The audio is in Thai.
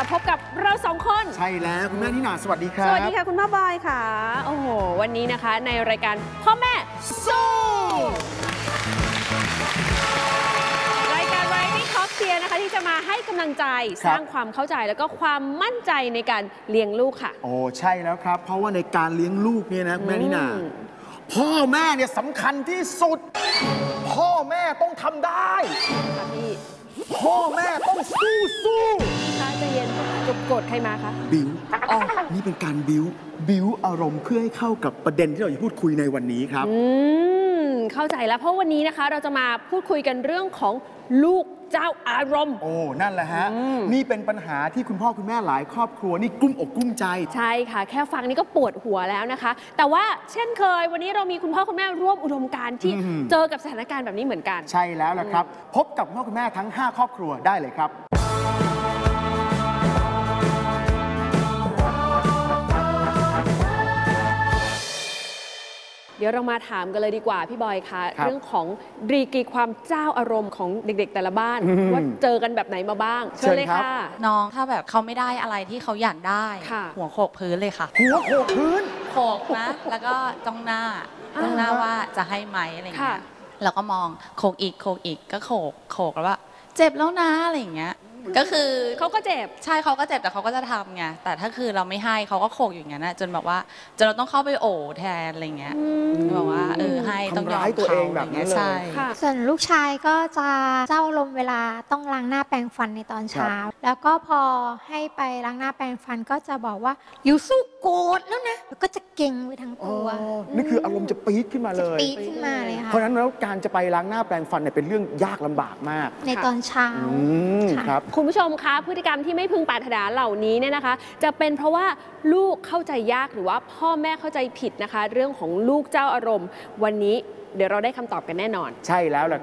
พบกับเราสองคนใช่แล้วคุณแม่นิน่าสวัสดีครับสวัสดีค่ะคุณพ่อบอยค่ะโอ้โหวันนี้นะคะในรายการพ่อแม่สู้รายการ Variety Talk เชียร์นะคะที่จะมาให้กำลังใจสร้างความเข้าใจแล้วก็ความมั่นใจในการเลี้ยงลูกค่ะโอ้ใช่แล้วครับเพราะว่าในการเลี้ยงลูกเนี่ยนะคุณแม่นิน่าพ่อแม่เนี่ยสำคัญที่สุดพ่อแม่ต้องทำได้ค่ะพี่พ่อแม่ต้องสู้ค่ะใจเย็นจุกโกรธใครมาคะบิ้วนี่เป็นการบิ้วอารมณ์เพื่อให้เข้ากับประเด็นที่เราจะพูดคุยในวันนี้ครับเข้าใจแล้วเพราะวันนี้นะคะเราจะมาพูดคุยกันเรื่องของลูกเจ้าอารมณ์โอ้นั่นแหละฮะนี่เป็นปัญหาที่คุณพ่อคุณแม่หลายครอบครัวนี่กลุ้มอกกลุ้มใจใช่ค่ะแค่ฟังนี่ก็ปวดหัวแล้วนะคะแต่ว่าเช่นเคยวันนี้เรามีคุณพ่อคุณแม่ร่วมอุดมการณ์ที่เจอกับสถานการณ์แบบนี้เหมือนกันใช่แล้วล่ะครับพบกับคุณพ่อคุณแม่ทั้ง5ครอบครัวได้เลยครับเดี๋ยวเรามาถามกันเลยดีกว่าพี่บอยคะเรื่องของดีกรีความเจ้าอารมณ์ของเด็กๆแต่ละบ้านว่าเจอกันแบบไหนมาบ้างเชิญเลยค่ะน้องถ้าแบบเขาไม่ได้อะไรที่เขาอยากได้หัวโขกพื้นเลยค่ะหัวโขกพื้นโขกนะแล้วก็จ้องหน้าว่าจะให้ไหมอะไรอย่างเงี้ยแล้วก็มองโขกอีกก็โขกแล้วว่าเจ็บแล้วนะอะไรอย่างเงี้ยก็คือเขาก็เจ็บใช่เขาก็เจ็บแต่เขาก็จะทำไงแต่ถ้าคือเราไม่ให้เขาก็โขกอยู่อย่างนั้นจนแบบว่าจนเราต้องเข้าไปโอบแทนอะไรเงี้ยบอกว่าให้ต้องยอมตัวเองแบบนี้เลยใช่ส่วนลูกชายก็จะเจ้าลมเวลาต้องล้างหน้าแปรงฟันในตอนเช้าแล้วก็พอให้ไปล้างหน้าแปรงฟันก็จะบอกว่าอยู่สู้โกรธแล้วนะแล้วก็จะเก่งไปทั้งตัวนี่คืออารมณ์จะปี๊ดขึ้นมาเลยปี๊ดขึ้นมาเลยค่ะเพราะฉะนั้นแล้วการจะไปล้างหน้าแปรงฟันเนี่ยเป็นเรื่องยากลำบากมากในตอนเช้าครับคุณผู้ชมคะพฤติกรรมที่ไม่พึงปรารถนาเหล่านี้เนี่ยนะคะจะเป็นเพราะว่าลูกเข้าใจยากหรือว่าพ่อแม่เข้าใจผิดนะคะเรื่องของลูกเจ้าอารมณ์วันนี้เดี๋ยวเราได้คำตอบกันแน่นอนใช่แล้วล่ะ